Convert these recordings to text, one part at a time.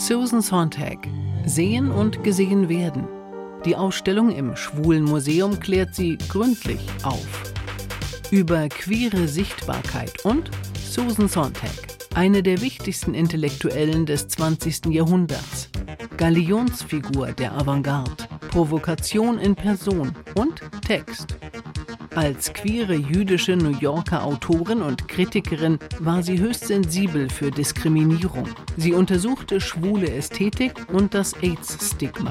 Susan Sontag. Sehen und gesehen werden. Die Ausstellung im Schwulen Museum klärt sie gründlich auf. Über queere Sichtbarkeit und Susan Sontag. Eine der wichtigsten Intellektuellen des 20. Jahrhunderts. Galionsfigur der Avantgarde. Provokation in Person und Text. Als queere jüdische New Yorker Autorin und Kritikerin war sie höchst sensibel für Diskriminierung. Sie untersuchte schwule Ästhetik und das AIDS-Stigma.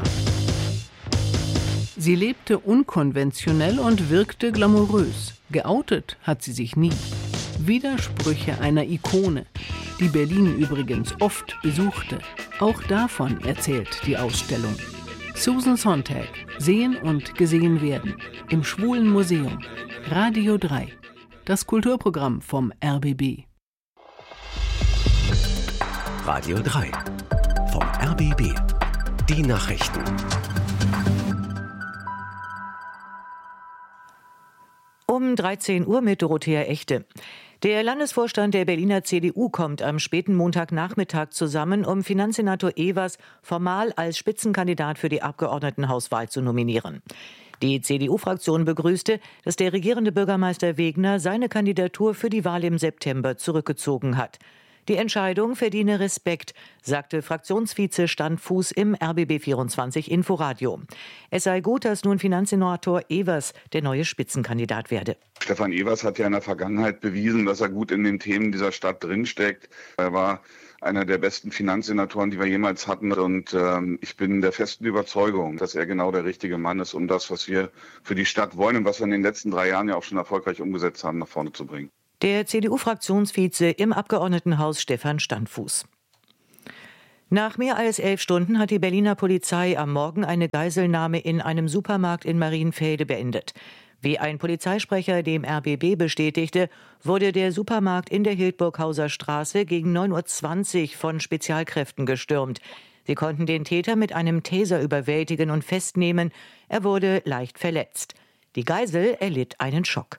Sie lebte unkonventionell und wirkte glamourös. Geoutet hat sie sich nie. Widersprüche einer Ikone, die Berlin übrigens oft besuchte. Auch davon erzählt die Ausstellung. Susan Sontag. Sehen und gesehen werden. Im Schwulen Museum. Radio 3. Das Kulturprogramm vom RBB. Radio 3. Vom RBB. Die Nachrichten. Um 13 Uhr mit Dorothea Echte. Der Landesvorstand der Berliner CDU kommt am späten Montagnachmittag zusammen, um Finanzsenator Evers formal als Spitzenkandidat für die Abgeordnetenhauswahl zu nominieren. Die CDU-Fraktion begrüßte, dass der regierende Bürgermeister Wegner seine Kandidatur für die Wahl im September zurückgezogen hat. Die Entscheidung verdiene Respekt, sagte Fraktionsvize Standfuß im RBB24 Inforadio. Es sei gut, dass nun Finanzsenator Evers der neue Spitzenkandidat werde. Stefan Evers hat ja in der Vergangenheit bewiesen, dass er gut in den Themen dieser Stadt drinsteckt. Er war einer der besten Finanzsenatoren, die wir jemals hatten. Und ich bin der festen Überzeugung, dass er genau der richtige Mann ist, um das, was wir für die Stadt wollen und was wir in den letzten 3 Jahren ja auch schon erfolgreich umgesetzt haben, nach vorne zu bringen. Der CDU-Fraktionsvize im Abgeordnetenhaus Stefan Standfuß. Nach mehr als 11 Stunden hat die Berliner Polizei am Morgen eine Geiselnahme in einem Supermarkt in Marienfelde beendet. Wie ein Polizeisprecher dem RBB bestätigte, wurde der Supermarkt in der Hildburghauser Straße gegen 9:20 Uhr von Spezialkräften gestürmt. Sie konnten den Täter mit einem Taser überwältigen und festnehmen. Er wurde leicht verletzt. Die Geisel erlitt einen Schock.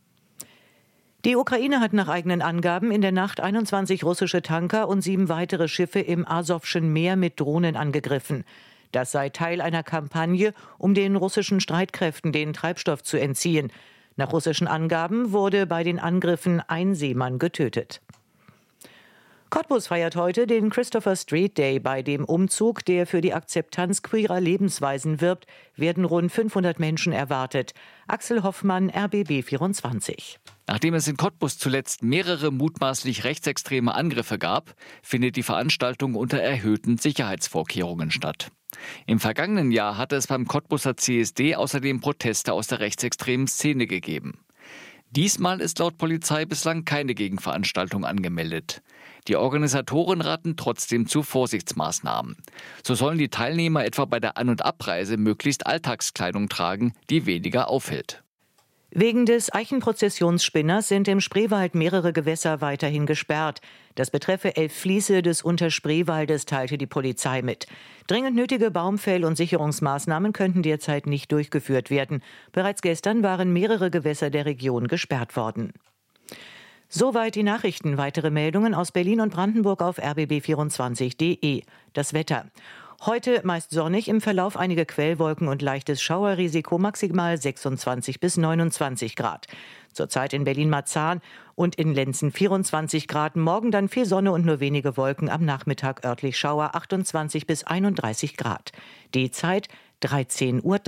Die Ukraine hat nach eigenen Angaben in der Nacht 21 russische Tanker und 7 weitere Schiffe im Asowschen Meer mit Drohnen angegriffen. Das sei Teil einer Kampagne, um den russischen Streitkräften den Treibstoff zu entziehen. Nach russischen Angaben wurde bei den Angriffen ein Seemann getötet. Cottbus feiert heute den Christopher Street Day. Bei dem Umzug, der für die Akzeptanz queerer Lebensweisen wirbt, werden rund 500 Menschen erwartet. Axel Hoffmann, RBB 24. Nachdem es in Cottbus zuletzt mehrere mutmaßlich rechtsextreme Angriffe gab, findet die Veranstaltung unter erhöhten Sicherheitsvorkehrungen statt. Im vergangenen Jahr hatte es beim Cottbuser CSD außerdem Proteste aus der rechtsextremen Szene gegeben. Diesmal ist laut Polizei bislang keine Gegenveranstaltung angemeldet. Die Organisatoren raten trotzdem zu Vorsichtsmaßnahmen. So sollen die Teilnehmer etwa bei der An- und Abreise möglichst Alltagskleidung tragen, die weniger auffällt. Wegen des Eichenprozessionsspinners sind im Spreewald mehrere Gewässer weiterhin gesperrt. Das betreffe 11 Fließe des Unterspreewaldes, teilte die Polizei mit. Dringend nötige Baumfäll- und Sicherungsmaßnahmen könnten derzeit nicht durchgeführt werden. Bereits gestern waren mehrere Gewässer der Region gesperrt worden. Soweit die Nachrichten. Weitere Meldungen aus Berlin und Brandenburg auf rbb24.de. Das Wetter. Heute meist sonnig, im Verlauf einige Quellwolken und leichtes Schauerrisiko, maximal 26 bis 29 Grad. Zurzeit in Berlin-Marzahn und in Lenzen 24 Grad. Morgen dann viel Sonne und nur wenige Wolken. Am Nachmittag örtlich Schauer 28 bis 31 Grad. Die Zeit 13:03 Uhr.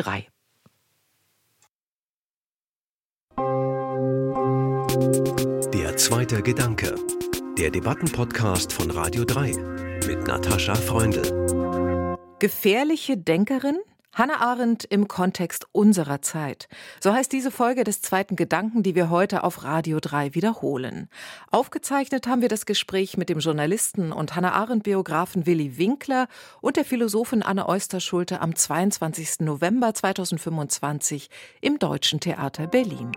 Der zweite Gedanke. Der Debattenpodcast von Radio 3 mit Natascha Freundl. Gefährliche Denkerin? Hannah Arendt im Kontext unserer Zeit. So heißt diese Folge des zweiten Gedanken, die wir heute auf Radio 3 wiederholen. Aufgezeichnet haben wir das Gespräch mit dem Journalisten und Hannah Arendt-Biografen Willi Winkler und der Philosophin Anne Oyster-Schulte am 22. November 2025 im Deutschen Theater Berlin.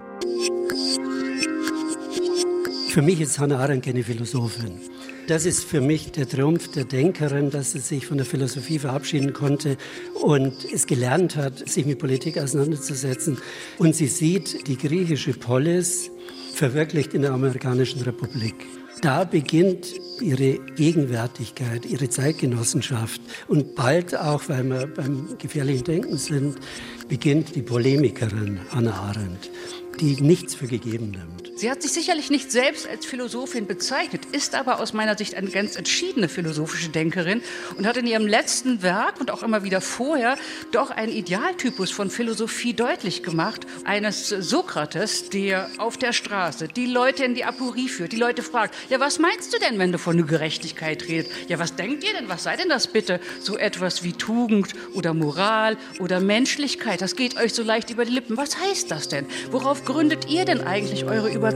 Für mich ist Hannah Arendt keine Philosophin. Das ist für mich der Triumph der Denkerin, dass sie sich von der Philosophie verabschieden konnte und es gelernt hat, sich mit Politik auseinanderzusetzen. Und sie sieht die griechische Polis verwirklicht in der amerikanischen Republik. Da beginnt ihre Gegenwärtigkeit, ihre Zeitgenossenschaft. Und bald auch, weil wir beim gefährlichen Denken sind, beginnt die Polemikerin Hannah Arendt, die nichts für gegeben nimmt. Sie hat sich sicherlich nicht selbst als Philosophin bezeichnet, ist aber aus meiner Sicht eine ganz entschiedene philosophische Denkerin und hat in ihrem letzten Werk und auch immer wieder vorher doch einen Idealtypus von Philosophie deutlich gemacht. Eines Sokrates, der auf der Straße die Leute in die Aporie führt, die Leute fragt, ja, was meinst du denn, wenn du von Gerechtigkeit redest? Ja, was denkt ihr denn? Was sei denn das bitte? So etwas wie Tugend oder Moral oder Menschlichkeit, das geht euch so leicht über die Lippen. Was heißt das denn? Worauf gründet ihr denn eigentlich eure Überzeugung?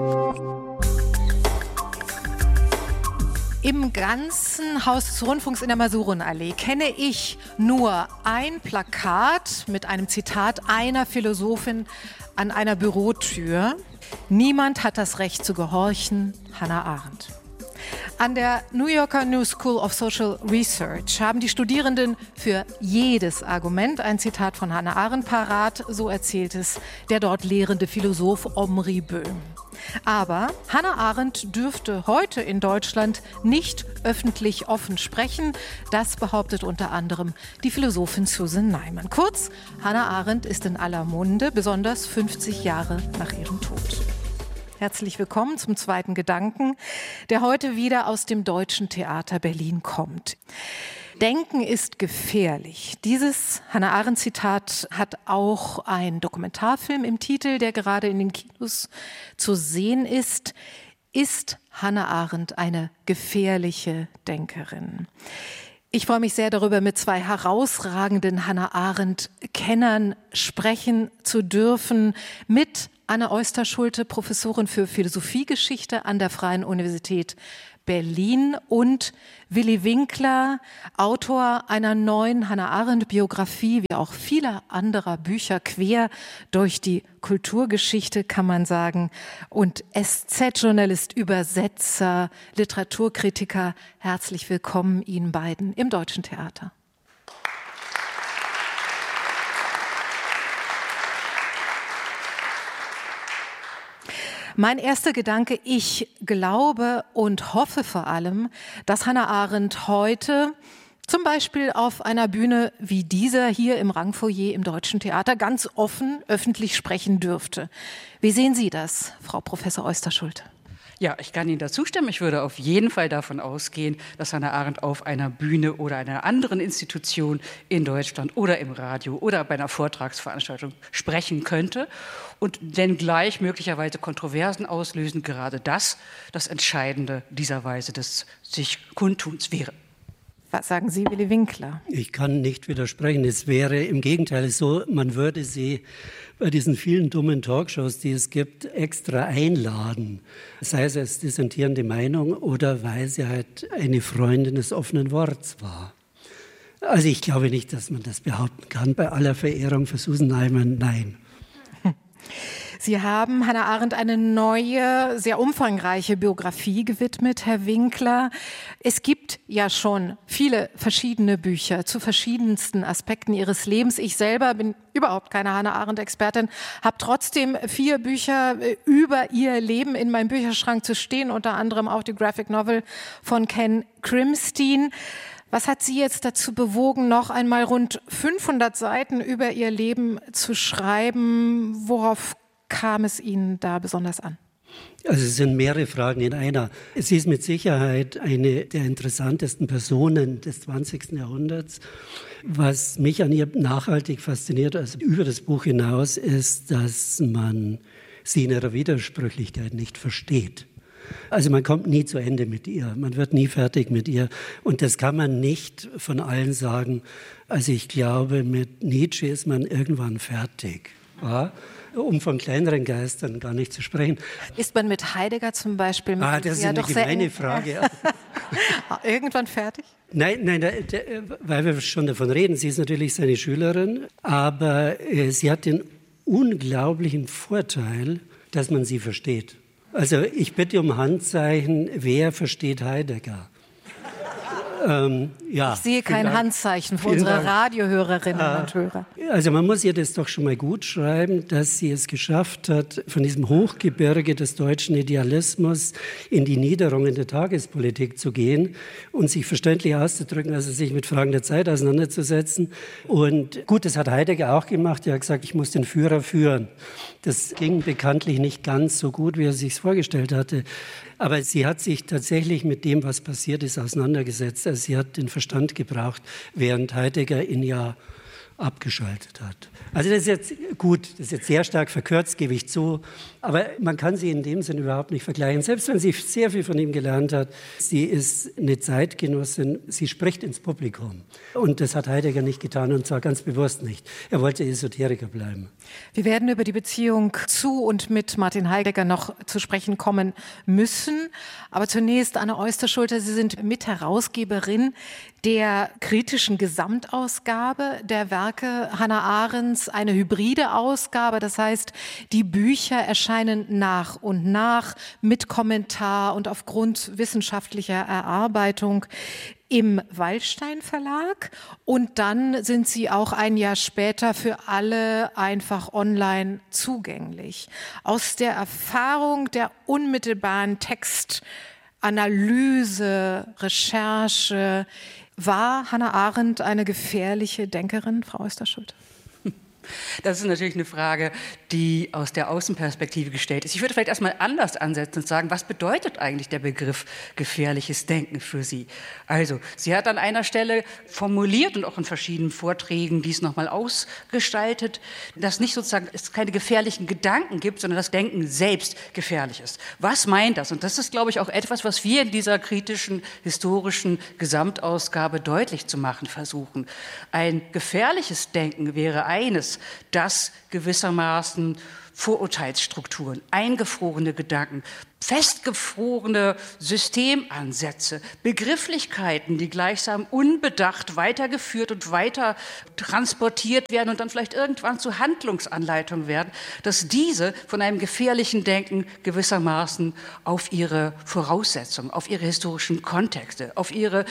Im ganzen Haus des Rundfunks in der Masurenallee kenne ich nur ein Plakat mit einem Zitat einer Philosophin an einer Bürotür. Niemand hat das Recht zu gehorchen, Hannah Arendt. An der New Yorker New School of Social Research haben die Studierenden für jedes Argument ein Zitat von Hannah Arendt parat, so erzählt es der dort lehrende Philosoph Omri Böhm. Aber Hannah Arendt dürfte heute in Deutschland nicht öffentlich offen sprechen. Das behauptet unter anderem die Philosophin Susan Neiman. Kurz, Hannah Arendt ist in aller Munde, besonders 50 Jahre nach ihrem Tod. Herzlich willkommen zum zweiten Gedanken, der heute wieder aus dem Deutschen Theater Berlin kommt. Denken ist gefährlich. Dieses Hannah Arendt-Zitat hat auch ein Dokumentarfilm im Titel, der gerade in den Kinos zu sehen ist. Ist Hannah Arendt eine gefährliche Denkerin? Ich freue mich sehr darüber, mit zwei herausragenden Hannah Arendt-Kennern sprechen zu dürfen, mit Anne Oyster-Schulte, Professorin für Philosophiegeschichte an der Freien Universität Berlin, und Willi Winkler, Autor einer neuen Hannah Arendt-Biografie, wie auch vieler anderer Bücher, quer durch die Kulturgeschichte, kann man sagen, und SZ-Journalist, Übersetzer, Literaturkritiker. Herzlich willkommen Ihnen beiden im Deutschen Theater. Mein erster Gedanke, ich glaube und hoffe vor allem, dass Hannah Arendt heute zum Beispiel auf einer Bühne wie dieser hier im Rangfoyer im Deutschen Theater ganz offen öffentlich sprechen dürfte. Wie sehen Sie das, Frau Professor Oyster-Schulte? Ja, ich kann Ihnen da zustimmen. Ich würde auf jeden Fall davon ausgehen, dass Hannah Arendt auf einer Bühne oder einer anderen Institution in Deutschland oder im Radio oder bei einer Vortragsveranstaltung sprechen könnte. Und wenngleich möglicherweise Kontroversen auslösen, gerade das Entscheidende dieser Weise des sich Kundtuns wäre. Was sagen Sie, Willi Winkler? Ich kann nicht widersprechen. Es wäre im Gegenteil so, man würde sie bei diesen vielen dummen Talkshows, die es gibt, extra einladen. Sei es als dissentierende Meinung oder weil sie halt eine Freundin des offenen Worts war. Also ich glaube nicht, dass man das behaupten kann. Bei aller Verehrung für Susan Neiman, nein. Sie haben Hannah Arendt eine neue, sehr umfangreiche Biografie gewidmet, Herr Winkler. Es gibt ja schon viele verschiedene Bücher zu verschiedensten Aspekten ihres Lebens. Ich selber bin überhaupt keine Hannah Arendt-Expertin, habe trotzdem 4 Bücher über ihr Leben in meinem Bücherschrank zu stehen, unter anderem auch die Graphic Novel von Ken Krimstein. Was hat Sie jetzt dazu bewogen, noch einmal rund 500 Seiten über ihr Leben zu schreiben? Worauf kam es Ihnen da besonders an? Also es sind mehrere Fragen in einer. Sie ist mit Sicherheit eine der interessantesten Personen des 20. Jahrhunderts. Was mich an ihr nachhaltig fasziniert, also über das Buch hinaus, ist, dass man sie in ihrer Widersprüchlichkeit nicht versteht. Also man kommt nie zu Ende mit ihr, man wird nie fertig mit ihr. Und das kann man nicht von allen sagen. Also ich glaube, mit Nietzsche ist man irgendwann fertig. Ja? Um von kleineren Geistern gar nicht zu sprechen. Ist man mit Heidegger zum Beispiel? Das ist eine gemeine Frage. Irgendwann fertig? Nein, weil wir schon davon reden. Sie ist natürlich seine Schülerin, aber sie hat den unglaublichen Vorteil, dass man sie versteht. Also ich bitte um Handzeichen, wer versteht Heidegger? Ich sehe kein Handzeichen für unsere Radiohörerinnen und Hörer. Also man muss ihr das doch schon mal gut schreiben, dass sie es geschafft hat, von diesem Hochgebirge des deutschen Idealismus in die Niederungen der Tagespolitik zu gehen und sich verständlich auszudrücken, also sich mit Fragen der Zeit auseinanderzusetzen. Und gut, das hat Heidegger auch gemacht. Er hat gesagt, ich muss den Führer führen. Das ging bekanntlich nicht ganz so gut, wie er sich es vorgestellt hatte. Aber sie hat sich tatsächlich mit dem, was passiert ist, auseinandergesetzt. Also sie hat den Verstand gebraucht, während Heidegger ihn ja abgeschaltet hat. Also das ist jetzt gut, das ist jetzt sehr stark verkürzt, gebe ich zu. Aber man kann sie in dem Sinn überhaupt nicht vergleichen. Selbst wenn sie sehr viel von ihm gelernt hat, sie ist eine Zeitgenossin, sie spricht ins Publikum. Und das hat Heidegger nicht getan und zwar ganz bewusst nicht. Er wollte Esoteriker bleiben. Wir werden über die Beziehung zu und mit Martin Heidegger noch zu sprechen kommen müssen. Aber zunächst, Anne Oesterschulter, Sie sind Mitherausgeberin der kritischen Gesamtausgabe der Werke Hannah Arendts, eine hybride Ausgabe. Das heißt, die Bücher erscheinen nach und nach mit Kommentar und aufgrund wissenschaftlicher Erarbeitung im Waldstein Verlag und dann sind sie auch ein Jahr später für alle einfach online zugänglich. Aus der Erfahrung der unmittelbaren Textanalyse, Recherche, war Hannah Arendt eine gefährliche Denkerin, Frau Oesterschulter? Das ist natürlich eine Frage, die aus der Außenperspektive gestellt ist. Ich würde vielleicht erstmal anders ansetzen und sagen, was bedeutet eigentlich der Begriff gefährliches Denken für Sie? Also, sie hat an einer Stelle formuliert und auch in verschiedenen Vorträgen dies nochmal ausgestaltet, dass nicht sozusagen es keine gefährlichen Gedanken gibt, sondern das Denken selbst gefährlich ist. Was meint das? Und das ist, glaube ich, auch etwas, was wir in dieser kritischen, historischen Gesamtausgabe deutlich zu machen versuchen. Ein gefährliches Denken wäre eines, das gewissermaßen Vorurteilsstrukturen, eingefrorene Gedanken, festgefrorene Systemansätze, Begrifflichkeiten, die gleichsam unbedacht weitergeführt und weiter transportiert werden und dann vielleicht irgendwann zu Handlungsanleitungen werden, dass diese von einem gefährlichen Denken gewissermaßen auf ihre Voraussetzungen, auf ihre historischen Kontexte, auf ihre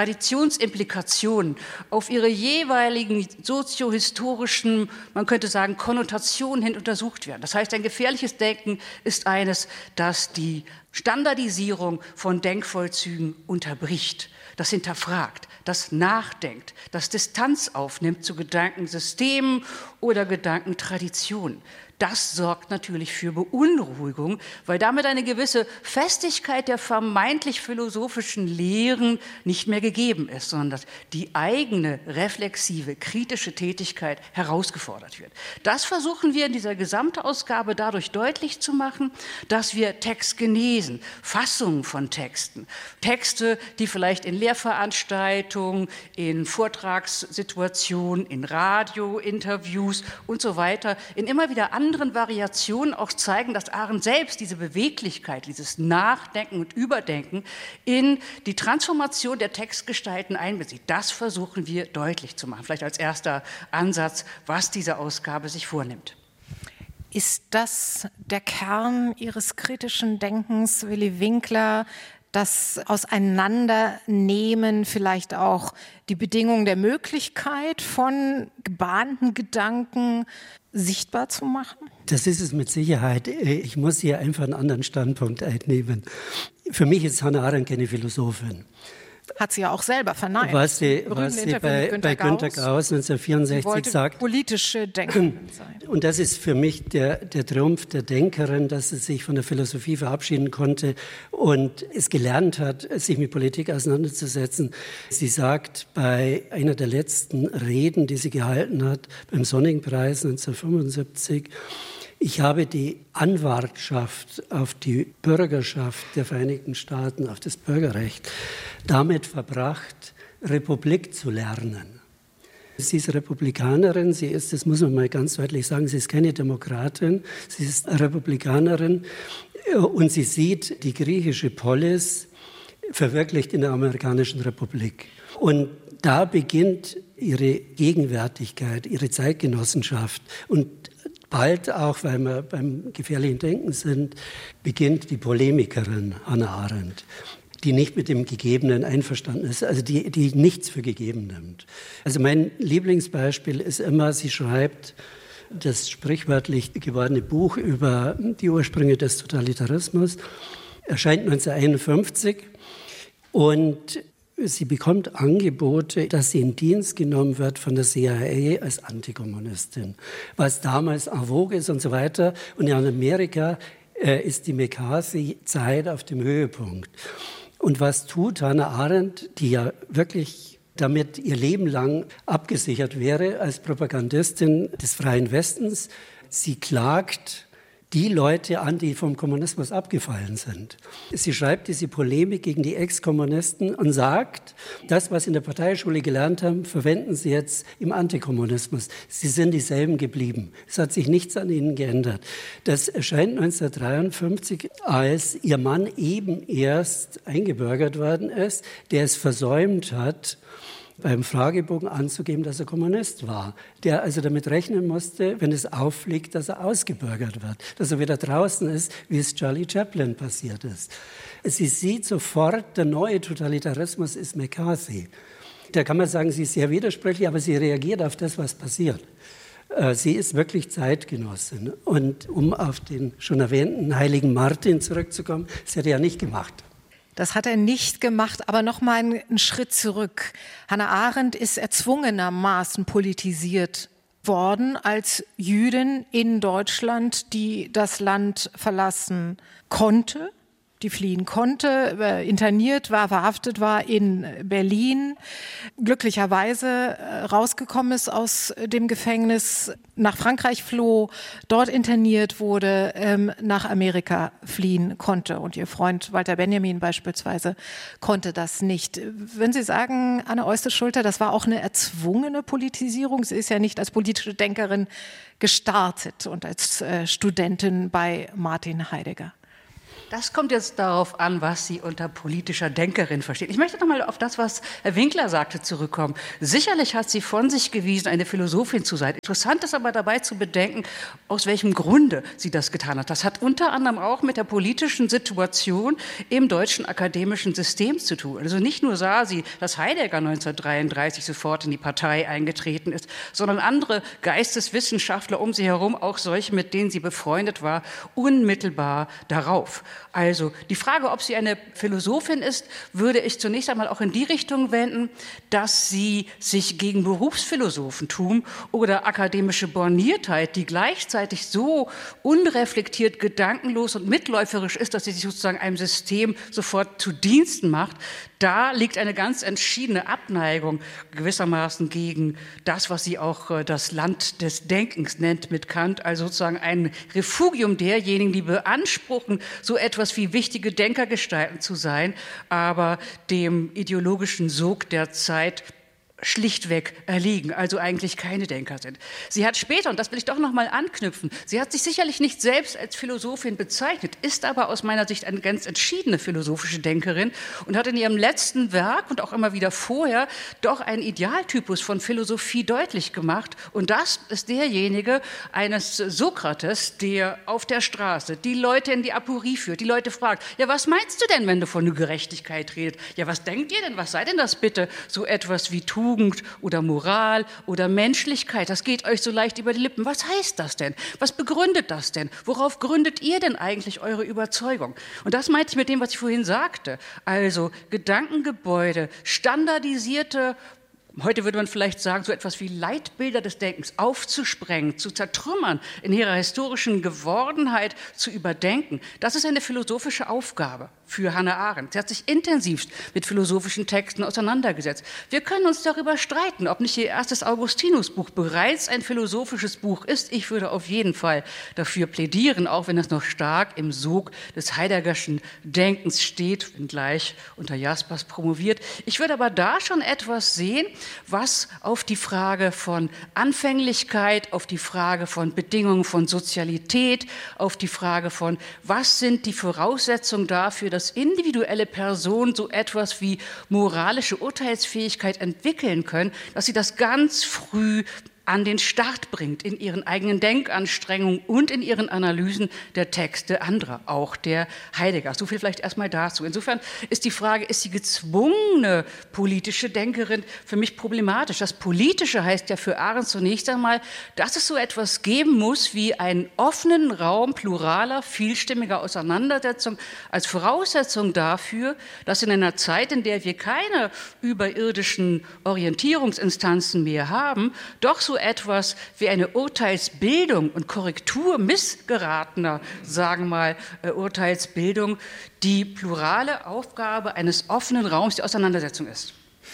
Traditionsimplikationen, auf ihre jeweiligen soziohistorischen, man könnte sagen, Konnotationen hin untersucht werden. Das heißt, ein gefährliches Denken ist eines, das die Standardisierung von Denkvollzügen unterbricht, das hinterfragt, das nachdenkt, das Distanz aufnimmt zu Gedankensystemen oder Gedankentraditionen. Das sorgt natürlich für Beunruhigung, weil damit eine gewisse Festigkeit der vermeintlich philosophischen Lehren nicht mehr gegeben ist, sondern dass die eigene reflexive, kritische Tätigkeit herausgefordert wird. Das versuchen wir in dieser Gesamtausgabe dadurch deutlich zu machen, dass wir Textgenesen, Fassungen von Texten, Texte, die vielleicht in Lehrveranstaltungen, in Vortragssituationen, in Radiointerviews und so weiter, in immer wieder anderen Variationen auch zeigen, dass Arendt selbst diese Beweglichkeit, dieses Nachdenken und Überdenken in die Transformation der Textgestalten einbezieht. Das versuchen wir deutlich zu machen. Vielleicht als erster Ansatz, was diese Ausgabe sich vornimmt. Ist das der Kern Ihres kritischen Denkens, Willi Winkler? Das Auseinandernehmen, vielleicht auch die Bedingungen der Möglichkeit von gebahnten Gedanken sichtbar zu machen? Das ist es mit Sicherheit. Ich muss hier einfach einen anderen Standpunkt einnehmen. Für mich ist Hannah Arendt keine Philosophin. Hat sie ja auch selber verneint. Was sie bei Günter Gauss 1964 sagt. Politische Denkerin sein. Und das ist für mich der Triumph der Denkerin, dass sie sich von der Philosophie verabschieden konnte und es gelernt hat, sich mit Politik auseinanderzusetzen. Sie sagt bei einer der letzten Reden, die sie gehalten hat, beim Sonningpreis 1975, ich habe die Anwartschaft auf die Bürgerschaft der Vereinigten Staaten, auf das Bürgerrecht, damit verbracht, Republik zu lernen. Sie ist Republikanerin, sie ist, das muss man mal ganz deutlich sagen, sie ist keine Demokratin, sie ist Republikanerin und sie sieht die griechische Polis verwirklicht in der amerikanischen Republik. Und da beginnt ihre Gegenwärtigkeit, ihre Zeitgenossenschaft und bald auch, weil wir beim gefährlichen Denken sind, beginnt die Polemikerin Hannah Arendt. die nicht mit dem Gegebenen einverstanden ist, also die nichts für gegeben nimmt. Also mein Lieblingsbeispiel ist immer, sie schreibt das sprichwörtlich gewordene Buch über die Ursprünge des Totalitarismus, erscheint 1951 und sie bekommt Angebote, dass sie in Dienst genommen wird von der CIA als Antikommunistin, was damals en vogue ist und so weiter. Und in Amerika ist die McCarthy-Zeit auf dem Höhepunkt. Und was tut Hannah Arendt, die ja wirklich damit ihr Leben lang abgesichert wäre als Propagandistin des Freien Westens? Sie klagt die Leute an, die vom Kommunismus abgefallen sind. Sie schreibt diese Polemik gegen die Ex-Kommunisten und sagt, das, was Sie in der Parteischule gelernt haben, verwenden Sie jetzt im Antikommunismus. Sie sind dieselben geblieben. Es hat sich nichts an ihnen geändert. Das erscheint 1953, als ihr Mann eben erst eingebürgert worden ist, der es versäumt hat, beim Fragebogen anzugeben, dass er Kommunist war. Der also damit rechnen musste, wenn es auffliegt, dass er ausgebürgert wird. Dass er wieder draußen ist, wie es Charlie Chaplin passiert ist. Sie sieht sofort, der neue Totalitarismus ist McCarthy. Da kann man sagen, sie ist sehr widersprüchlich, aber sie reagiert auf das, was passiert. Sie ist wirklich Zeitgenossin. Und um auf den schon erwähnten heiligen Martin zurückzukommen, das hat er ja nicht gemacht. Das hat er nicht gemacht, aber noch mal einen Schritt zurück. Hannah Arendt ist erzwungenermaßen politisiert worden als Jüdin in Deutschland, die das Land verlassen konnte, die fliehen konnte, interniert war, verhaftet war in Berlin, glücklicherweise rausgekommen ist aus dem Gefängnis, nach Frankreich floh, dort interniert wurde, nach Amerika fliehen konnte. Und ihr Freund Walter Benjamin beispielsweise konnte das nicht. Wenn Sie sagen, Anne Oeste-Schulte, das war auch eine erzwungene Politisierung. Sie ist ja nicht als politische Denkerin gestartet und als Studentin bei Martin Heidegger. Das kommt jetzt darauf an, was Sie unter politischer Denkerin verstehen. Ich möchte noch mal auf das, was Herr Winkler sagte, zurückkommen. Sicherlich hat sie von sich gewiesen, eine Philosophin zu sein. Interessant ist aber dabei zu bedenken, aus welchem Grunde sie das getan hat. Das hat unter anderem auch mit der politischen Situation im deutschen akademischen System zu tun. Also nicht nur sah sie, dass Heidegger 1933 sofort in die Partei eingetreten ist, sondern andere Geisteswissenschaftler um sie herum, auch solche, mit denen sie befreundet war, unmittelbar darauf. Also die Frage, ob sie eine Philosophin ist, würde ich zunächst einmal auch in die Richtung wenden, dass sie sich gegen Berufsphilosophentum oder akademische Borniertheit, die gleichzeitig so unreflektiert, gedankenlos und mitläuferisch ist, dass sie sich sozusagen einem System sofort zu Diensten macht, da liegt eine ganz entschiedene Abneigung gewissermaßen gegen das, was sie auch das Land des Denkens nennt mit Kant, also sozusagen ein Refugium derjenigen, die beanspruchen, so etwas wie wichtige Denkergestalten zu sein, aber dem ideologischen Sog der Zeit schlichtweg erliegen, also eigentlich keine Denker sind. Sie hat später, und das will ich doch noch mal anknüpfen, sie hat sich sicherlich nicht selbst als Philosophin bezeichnet, ist aber aus meiner Sicht eine ganz entschiedene philosophische Denkerin und hat in ihrem letzten Werk und auch immer wieder vorher doch einen Idealtypus von Philosophie deutlich gemacht. Und das ist derjenige eines Sokrates, der auf der Straße die Leute in die Aporie führt, die Leute fragt, ja, was meinst du denn, wenn du von Gerechtigkeit redest? Ja, was denkt ihr denn? Was sei denn das bitte? So etwas wie Tugend oder Moral oder Menschlichkeit, das geht euch so leicht über die Lippen. Was heißt das denn? Was begründet das denn? Worauf gründet ihr denn eigentlich eure Überzeugung? Und das meinte ich mit dem, was ich vorhin sagte. Also Gedankengebäude, standardisierte, heute würde man vielleicht sagen, so etwas wie Leitbilder des Denkens aufzusprengen, zu zertrümmern, in ihrer historischen Gewordenheit zu überdenken. Das ist eine philosophische Aufgabe für Hannah Arendt. Sie hat sich intensivst mit philosophischen Texten auseinandergesetzt. Wir können uns darüber streiten, ob nicht ihr erstes Augustinus-Buch bereits ein philosophisches Buch ist. Ich würde auf jeden Fall dafür plädieren, auch wenn es noch stark im Sog des Heideggerschen Denkens steht, wenngleich unter Jaspers promoviert. Ich würde aber da schon etwas sehen, was auf die Frage von Anfänglichkeit, auf die Frage von Bedingungen von Sozialität, auf die Frage von, was sind die Voraussetzungen dafür, dass individuelle Personen so etwas wie moralische Urteilsfähigkeit entwickeln können, dass sie das ganz früh an den Start bringt in ihren eigenen Denkanstrengungen und in ihren Analysen der Texte anderer, auch der Heidegger. So viel vielleicht erstmal dazu. Insofern ist die Frage, ist sie gezwungene politische Denkerin, für mich problematisch. Das Politische heißt ja für Arendt zunächst einmal, dass es so etwas geben muss wie einen offenen Raum pluraler, vielstimmiger Auseinandersetzung als Voraussetzung dafür, dass in einer Zeit, in der wir keine überirdischen Orientierungsinstanzen mehr haben, doch so etwas wie eine Urteilsbildung und Korrektur missgeratener, sagen wir mal, Urteilsbildung, die plurale Aufgabe eines offenen Raums der Auseinandersetzung ist.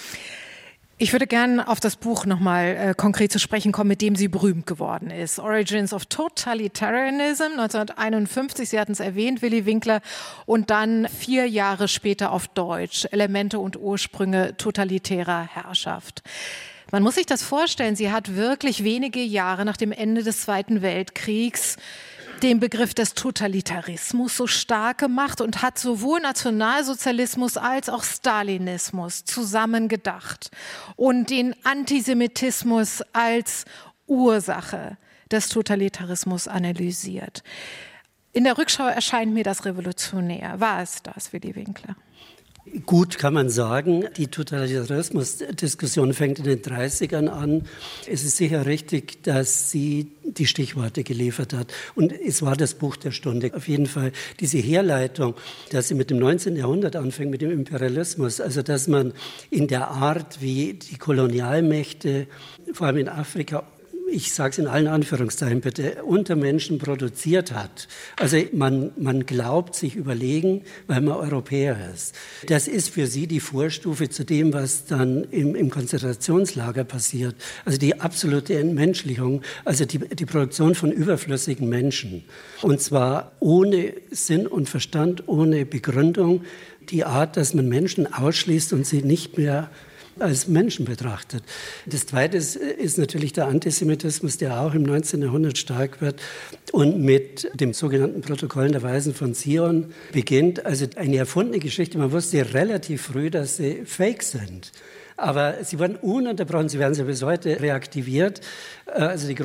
Ich würde gerne auf das Buch nochmal konkret zu sprechen kommen, mit dem sie berühmt geworden ist. Origins of Totalitarianism, 1951, Sie hatten es erwähnt, Willi Winkler, und dann 4 Jahre später auf Deutsch, Elemente und Ursprünge totalitärer Herrschaft. Man muss sich das vorstellen, sie hat wirklich wenige Jahre nach dem Ende des Zweiten Weltkriegs den Begriff des Totalitarismus so stark gemacht und hat sowohl Nationalsozialismus als auch Stalinismus zusammengedacht und den Antisemitismus als Ursache des Totalitarismus analysiert. In der Rückschau erscheint mir das revolutionär. War es das, Willi Winkler? Gut kann man sagen, die Totalitarismus-Diskussion fängt in den 30ern an. Es ist sicher richtig, dass sie die Stichworte geliefert hat. Und es war das Buch der Stunde. Auf jeden Fall diese Herleitung, dass sie mit dem 19. Jahrhundert anfängt, mit dem Imperialismus. Also dass man in der Art, wie die Kolonialmächte, vor allem in Afrika, ich sage es in allen Anführungszeichen bitte, unter Menschen produziert hat. Also man glaubt sich überlegen, weil man Europäer ist. Das ist für sie die Vorstufe zu dem, was dann im Konzentrationslager passiert. Also die absolute Entmenschlichung, also die Produktion von überflüssigen Menschen. Und zwar ohne Sinn und Verstand, ohne Begründung. Die Art, dass man Menschen ausschließt und sie nicht mehr als Menschen betrachtet. Das Zweite ist natürlich der Antisemitismus, der auch im 19. Jahrhundert stark wird und mit dem sogenannten Protokollen der Weisen von Zion beginnt. Also eine erfundene Geschichte. Man wusste relativ früh, dass sie fake sind. Aber sie wurden ununterbrochen, sie werden ja bis heute reaktiviert. Also die